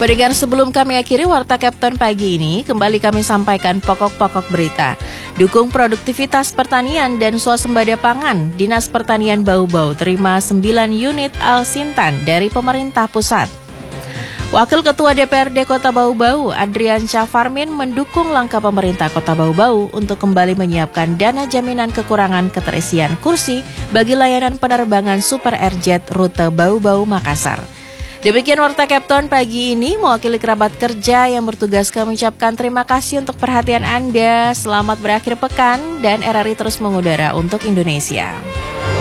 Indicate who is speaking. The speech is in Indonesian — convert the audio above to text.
Speaker 1: Pendengar, sebelum kami akhiri Warta Kapten pagi ini, kembali kami sampaikan pokok-pokok berita. Dukung produktivitas pertanian dan swasembada pangan, Dinas Pertanian Bau-Bau terima 9 unit Alsintan dari pemerintah pusat. Wakil Ketua DPRD Kota Bau-Bau, Adrian Syafarmin, mendukung langkah pemerintah Kota Bau-Bau untuk kembali menyiapkan dana jaminan kekurangan keterisian kursi bagi layanan penerbangan Super Airjet rute Bau-Bau Makassar. Demikian Warta Kapten pagi ini, mewakili kerabat kerja yang bertugas kami ucapkan terima kasih untuk perhatian Anda. Selamat berakhir pekan dan RRI terus mengudara untuk Indonesia.